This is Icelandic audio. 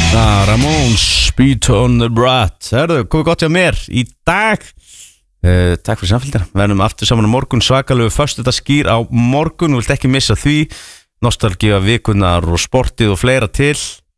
Ramones, Beat on the Brat. Herðu, komið gott hjá mér í dag. Takk fyrir samfélgina. Við verðum aftur saman á morgun, svakalegu föstudagsskýr á morgun. Þú vilt ekki missa því. Nostalgía vikunar og sportið og fleira til.